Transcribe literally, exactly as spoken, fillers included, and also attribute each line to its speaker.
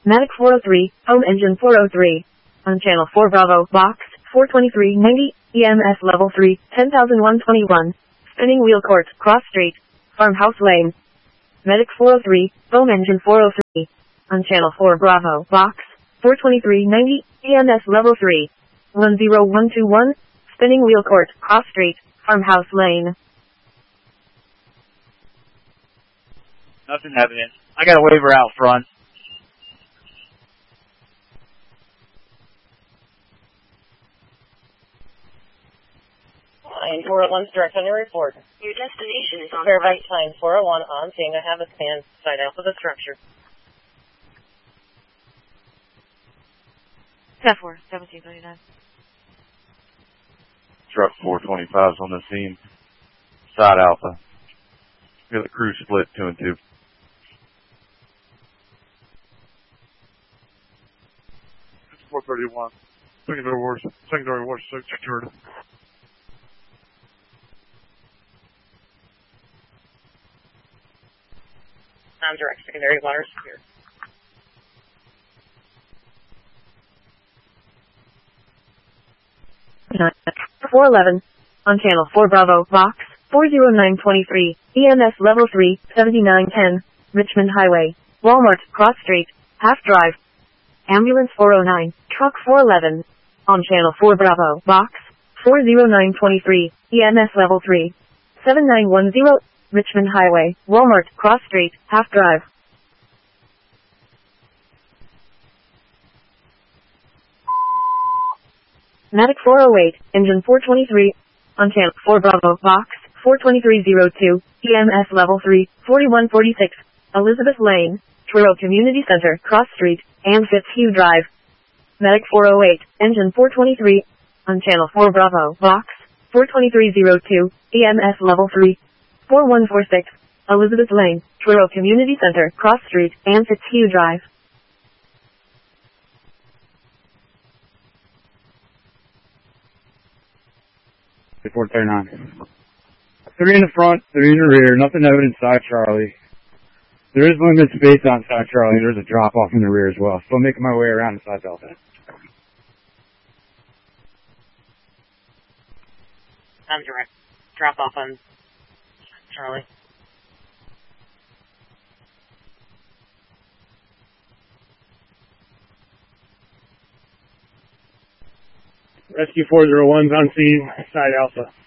Speaker 1: Matic four oh three, home engine four oh three. On channel four Bravo, box, four twenty-three ninety, E M S level three, ten thousand one hundred twenty-one. Spinning wheel court, cross street, farmhouse lane. Medic four oh three, home engine four oh three. On channel four Bravo, box, four twenty-three ninety, E M S level three, one zero one two one. Spinning wheel court, cross street, farmhouse lane.
Speaker 2: Nothing evident. I got a waiver out front.
Speaker 3: Line four oh one, direct on your report.
Speaker 4: Your destination is on
Speaker 3: Fairbank time four oh one on seeing I have a scan side out of the structure.
Speaker 1: F four, seventeen thirty-nine.
Speaker 5: Truck four twenty-five is on the scene. Side Alpha. Feel the crew split two and two.
Speaker 6: four thirty-one. Secondary watch, secondary watch secured.
Speaker 3: Non-direct secondary water secured.
Speaker 1: four eleven. On channel four Bravo, box, four oh nine twenty-three, E M S level three, seventy-nine ten, Richmond Highway, Walmart, Cross Street, Half Drive. Ambulance four oh nine, truck four eleven. On channel four Bravo, box, four oh nine twenty-three, E M S level three, seven nine one zero, Richmond Highway, Walmart, Cross Street, Half Drive. Matic four oh eight, engine four twenty-three. On channel four Bravo, box, four twenty-three oh two, E M S level three, forty-one forty-six, Elizabeth Lane, Truro Community Center, Cross Street, and Fitzhugh Drive. Medic four oh eight, engine four twenty-three. On channel four Bravo, box, four twenty-three oh two, E M S level three, forty-one forty-six, Elizabeth Lane, Truro Community Center, Cross Street, and Fitzhugh Drive.
Speaker 7: four thirty-nine. Three in the front, three in the rear, nothing evident side Charlie. There is limited space on side Charlie, there's a drop off in the rear as well. Still making my way around inside Delta.
Speaker 3: I'm direct. Drop off on Charlie.
Speaker 6: Rescue four oh one's on scene, side Alpha.